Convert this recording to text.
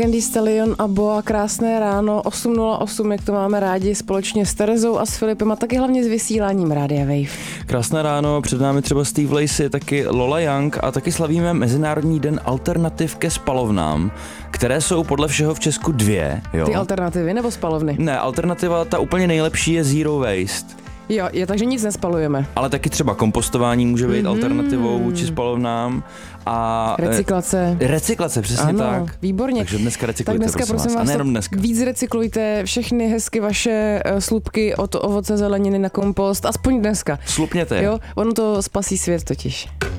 Candy Stallion a Boa, krásné ráno, 8:08, jak to máme rádi, společně s Terezou a s Filipem a taky hlavně s vysíláním Rádia Wave. Krásné ráno, před námi třeba Steve Lacy, taky Lola Young a taky slavíme Mezinárodní den alternativ ke spalovnám, které jsou podle všeho v Česku dvě. Jo? Ty alternativy nebo spalovny? Ne, alternativa, ta úplně nejlepší je Zero Waste. Jo, takže nic nespalujeme. Ale taky třeba kompostování může být alternativou vůči spalovnám. A recyklace, přesně ano, tak. Výborně. Takže dneska recyklujte, tak dneska, prosím vás, a nejenom dneska. Víc recyklujte všechny hezky vaše slupky od ovoce zeleniny na kompost, aspoň dneska. Slupněte. Jo, ono to spasí svět totiž.